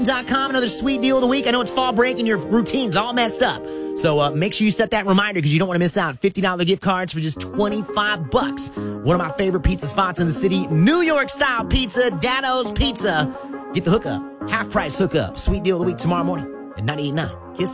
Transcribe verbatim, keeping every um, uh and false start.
dot com, another sweet deal of the week. I know it's fall break and your routine's all messed up. So uh, make sure you set that reminder because you don't want to miss out. fifty dollar gift cards for just twenty-five bucks. One of my favorite pizza spots in the city, New York style pizza, Daddo's Pizza. Get the hookup. Half price hookup. Sweet deal of the week tomorrow morning at ninety-eight point nine. Kiss.